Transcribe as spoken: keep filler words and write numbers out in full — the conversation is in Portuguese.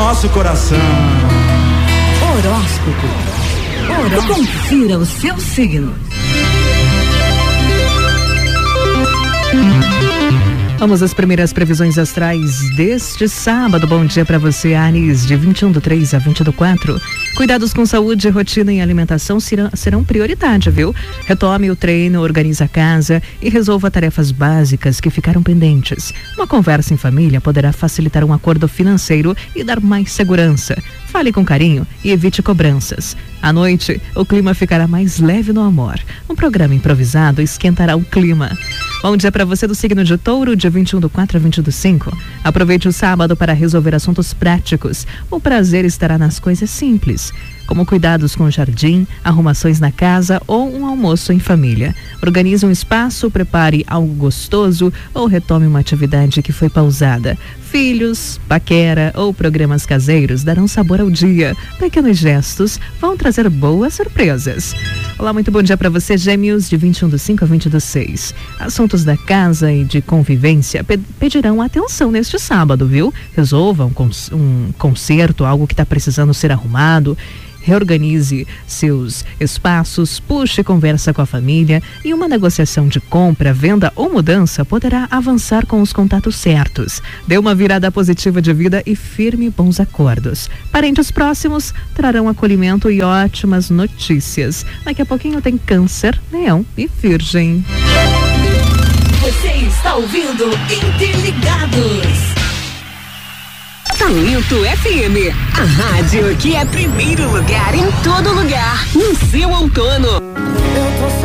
nosso coração. Horóscopo. Horóscopo. Confira o seu signo. Vamos às primeiras previsões astrais deste sábado. Bom dia para você, Ares, de vinte e um do três a vinte do quatro. Cuidados com saúde, rotina e alimentação serão, serão prioridade, viu? Retome o treino, organize a casa e resolva tarefas básicas que ficaram pendentes. Uma conversa em família poderá facilitar um acordo financeiro e dar mais segurança. Fale com carinho e evite cobranças. À noite, o clima ficará mais leve no amor. Um programa improvisado esquentará o clima. Bom dia para você do signo de Touro, de vinte e um do quatro a vinte do cinco. Aproveite o sábado para resolver assuntos práticos. O prazer estará nas coisas simples, como cuidados com o jardim, arrumações na casa ou um almoço em família. Organize um espaço, prepare algo gostoso ou retome uma atividade que foi pausada. Filhos, paquera ou programas caseiros darão sabor ao dia. Pequenos gestos vão trazer boas surpresas. Olá, muito bom dia para você, Gêmeos, de vinte e um do cinco a vinte do seis. Assuntos da casa e de convivência pe- pedirão atenção neste sábado, viu? Resolva um, cons- um conserto, algo que está precisando ser arrumado. Reorganize seus espaços, puxe conversa com a família e uma negociação de compra, venda ou mudança poderá avançar com os contatos certos. Dê uma virada positiva de vida e firme bons acordos. Parentes próximos trarão acolhimento e ótimas notícias. Daqui a pouquinho tem Câncer, Leão e Virgem. Você está ouvindo Interligados. Talento F M, a rádio que é primeiro lugar em todo lugar, no seu outono.